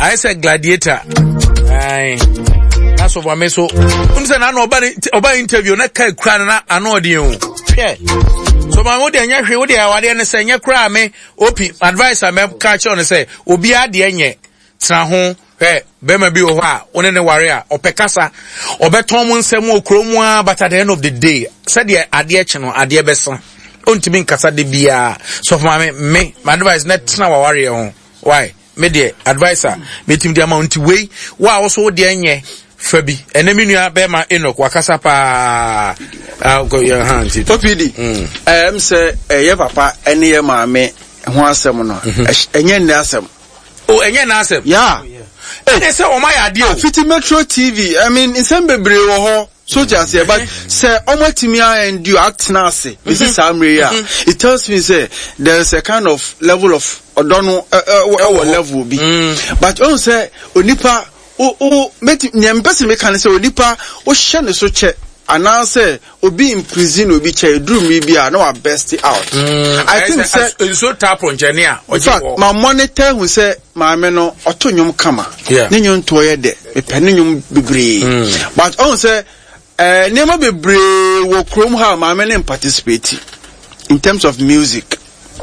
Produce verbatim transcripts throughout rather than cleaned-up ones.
I said gladiator. Aye. That's what I so. Um say na no oba interview na kai kra na ano de o. Yeah. So my wodi anya hwe wodi awade ne say nya kra me opi advice am ka che on say obi ade enye tra ho eh be ma bi wo ha one ne ware a opekasa obeton mu nsem okromu a but at the end of the day said the ade eche no ade besa ontimi nkasa de bia so for me me my advice net na ware ho why me the advisor me tim the amount way wa also de enye fabi enemi nua be ma Enoch wakasa pa ah go your hand Popidi em say eye papa ene ye maame ho asem no enye nne asem oh enye na asem yeah eh say o my ade o Fiti Metro T V I mean in some bebre wo ho so just here but say omotimi and do act na say this is Samria it tells me say there's a kind of level of odono uh, level be but on say onipa o o meti nyempese me kan say onipa o hye ne so che ana say obi in prison obi che drum bi a na wa best out mm, I think say so tap engineer oje my monitor who say my me no otonwom kama ne nyum to ye de me pe ne nyum bebre but on say eh nema bebre wo krom ha my me no participate in terms of music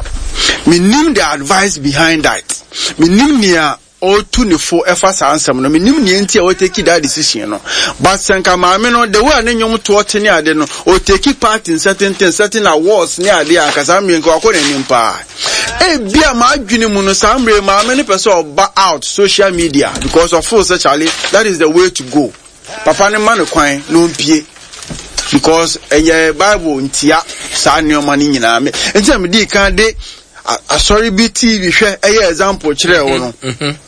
me nim the advice behind that me nim nia all twenty-four efforts ansem no me nim nie ntia o take that decision no but senka maame no the way na nyom to ote ne ade no o take part in certain things certain awards ne ade akasa me nka akọ na nimpa e bia ma adwene mu no samre maame ne person oba out social media because of full actually that is the way to go papa ne man kwan no mpie because eh Bible ntia sa ne o man nyina me ntia me di kan de asori bi T V hwe eh example kire wo no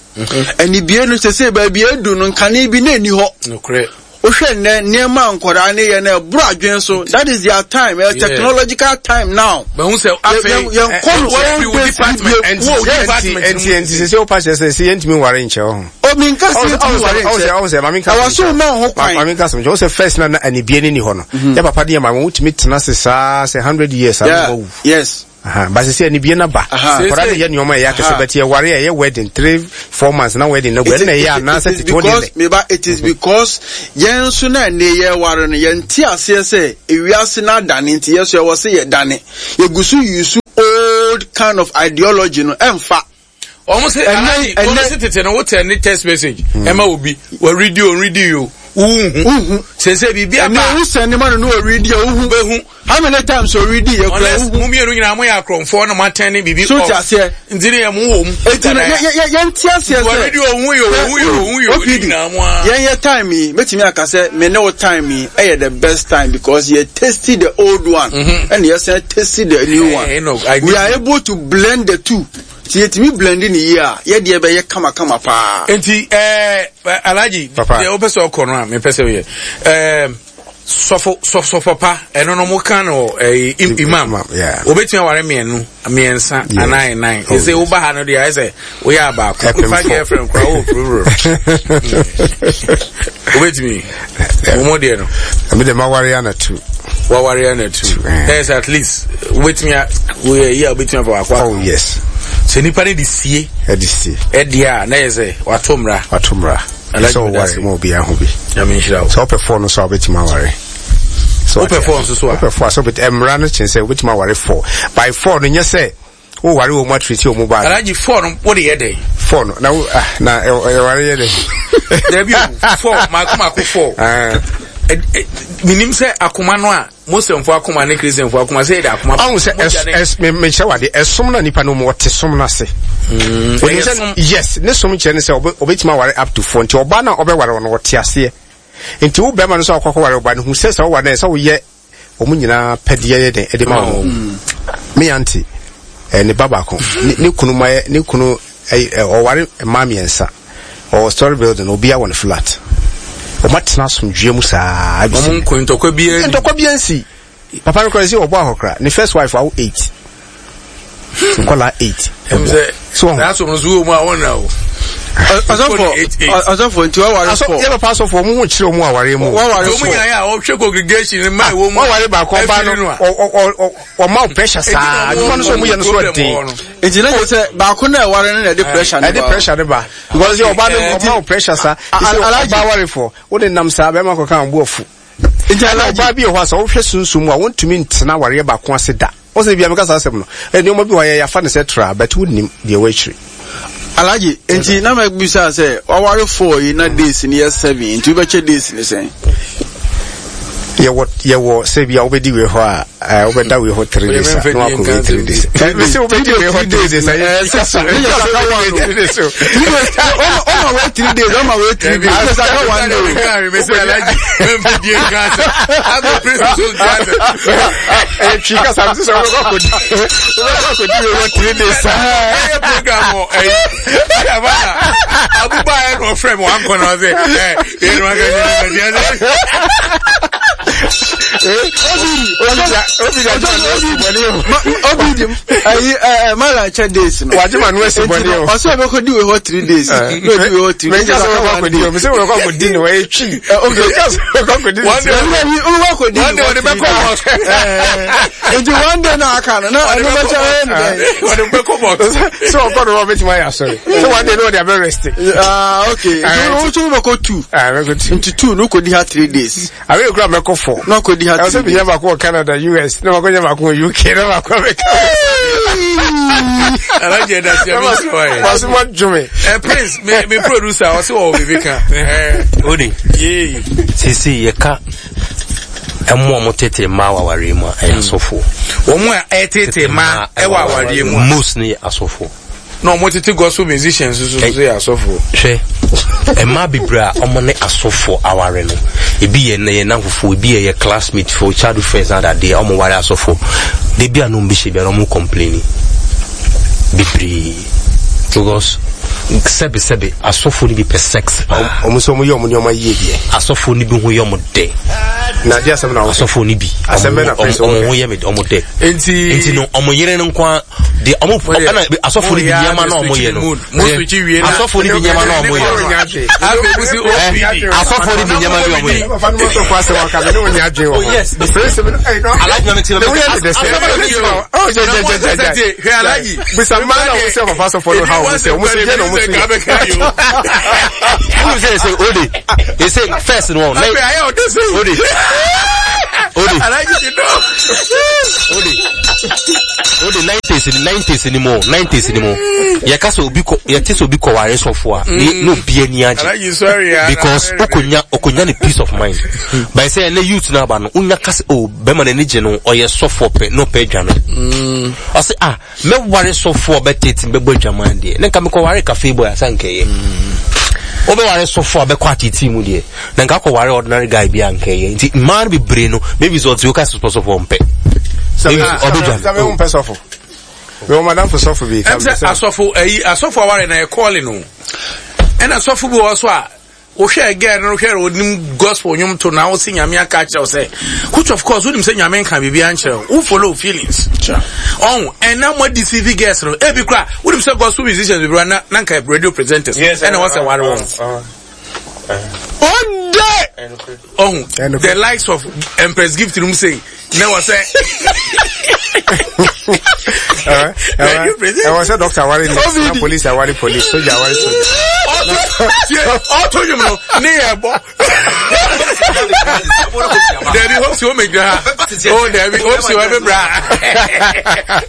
eni bie no se se ba bie du no nkane bi na ni ho no kre o hwe ne niema nkora ne ye na bro adwen so that is their time a technological time now but who say afi you call we department and and and se o pass say say ntimi ware nche ho o min ka se ntimi ware nche o se mami ka awaso ma ho kwan mami ka so say first na eni bie ni ho no ya papa de ma wo timi tena se sa say one hundred years ago yes aha but say ni bie na ba for that ye nyoma ya kese bet ye ware ye wedding three four months na wedding no na ye na set to because me ba it is because yen so na ne ye ware no yen ti ase say ewiase na dane nti yeso ye wo say ye dane ye gusu yusu old kind of ideology no emfa almost and almost tete no what any text message ema obi we read you read you uhu say say bibia ba no send man no read you uhu behu how many times you read you uhu mi enu nyina mo ya kronfo no maten ni bibi so tiase ndire ya mo wo mu etina ye tiase say read you uhu yo uhu yo uhu yo nyina mo a ye ye time me metimi aka say me no time me eh the best time because you tasted the old one and you say tasted the new one we are able to blend the two yet me blending here ye de be ye kama kama pa enti eh alaji de opeso kono me pese ye eh sofo sofo papa eno no mo kan o imam obetia ware me enu amiensa anai nine ese wo ba ha no de I say we are back fa get friend kwa o pro obetimi wo mo de no me de ma ware na two wa ware na two there's at least wait me we here obetimi for akwa oh yes se nipa ne de sie e de sie e dia na yeze watomra watomra so ware mo bia ho bi ya me nhira so perform so obeti ma ware so perform so so perform so bet emra no chin say obeti ma ware four by four no nya say wo ware wo matriti o mo ba alaji four no wo de ye dey four no na na e ware ye dey there be four ma kuma ko four ah minim say akoma no a Muslimfo akoma ne Christianfo akoma say da akoma I say es me me che wade esom na nipa no mo wote som na se mm yes ne som che ne say obetima ware up to four nti oba na obe ware no wote ase nti wo be ma no so akwa ware oba no hu say say wo ware say wo ye omu nyina pede ye den e de ma wo me anti eh ne baba ko ne kunu ma ne kunu o ware ma miensa o story building obi a won flat o matna som dwemu saa abisi o mun ntokwa bia ntokwa bia nsi papa no say obo ahokra ne first wife awo eight nkola eight so that's on zoo mu awon na o Asofo asofo nti wa ware for ye papa asofo mu hu kire mu aware mu wa ware for for mu ya ya o hwe congregation mai wo mu wa ware ba ko ba no o ma pressure sa no no so mu ye no so dey nti na say ba ko na ware na dey pressure na dey pressure dey ba because you ba no ma pressure sa ba ware for wo dey nam sa be ma ko kan bu ofu nti ala ba bi ho asa wo hwe sunsum a wontumi ntena ware ba ko ase da o se bia me ka sa asem no e ni mo bi wa ya fa ne se tra but wonim de we chiri Alaji, enti na make bisa say, "Wawari four in a days in year seven, into be days ni say." Ye what ye wo say bia obedi we ho a obeda we ho three days. No ko we three days. Me say obedi we ho three days. Eh, so me just ka one day so. O ma wait three days, o ma wait three days. I say ka one day. Me say Alaji, me be di Gaza. I'm the priest of Gaza. Eh, chika sam so we go di. We go di we ho three days. Eh, program o eh. Ya bana. Abuba e no frame one corner say, eh, e no ga ni. Obidi ayi eh mala cha days no wajima no esi body o oso be ko di we hot three days no di we hot three days me just ko di me say we ko di no e chi okay just ko di one day we we ko di one day we be ko eh nti one day na aka na na no ma cha e we be ko box so ko do Robert my sorry so one day no they are very resting ah okay so so we ko two ah we ko two nti two no ko di ha three days I will grab me ko four no ko di ha I was be never go Canada U S no go never go U K never go America Alaji da se mi so eh was what jume eh Prince me me producer o se o be ka eh odi ye sisi ye ka emu omo tete ma wa ware mu e asofo omo e tete ma e wa ware mu most ni asofo no mo tete gospel musicians so so ya asofo hwe e ma bibra omo ne asofo aware no ebi ye na ye nanfofo ebi ye classmate for childhood friends that day omo ware asofo de bia no mbi she bia no mo complaining bibri because sebe sebe asofo ni bi per sex omo so mo yo mo nyoma yie bi asofo ni bi hu yo mo de na dia sem na asofo ni bi asembe na person omo ye me omo de enti enti no omo yere no kwa de omo ana asofo ni bi nyama na omo ye no mo switch wie na asofo ni bi nyama na omo ye abe busi o fi asofo ni bi nyama bi omo ye fa no so kwa se wa ka be no nya adwen oh yes the first no I like na me tell oh je je je je he Alaji bisa mana o se fa so for no how o se o mo se je no mo se who say say odi he say first one I I odi odi Alaji you know odi odi nineties in nineties anymore nineties anymore ya kasa obi ko ya tese obi ko ware sofo a no bi ani age Alaji sorry because okonya okonya ne peace of mind by say na youth na ba no unya kasa o be ma na ni je no oye sofo pe no pe dwane mm I say ah me ware sofo be tete be bo dwaman de na nka me ko ware cafe boy asankeye obe ware sofo be kwati team de na nka ko ware ordinary guy bi ankeye nti man bi bre no maybe so ti o ka sponsor for mpe maybe obeja me un pesofo we o madam for sofo bi ka asofo ayi asofo ware na e calling no and asofo bi wo so a o hwe again no hwe onim gospel nyum to na o si nyame aka kire o say which of course onim say nyame nka bibi ankire o follow feelings oh and now what D C V guest no e bi kra onim say gospel musicians bi bra na nka radio presenters and what say ware won one day oh the likes of Empress Gift room say never say uh, I was a doctor worried police are worried police soldier worried soldier all told you no near bo daddy hopes you make that oh daddy hopes you have a bra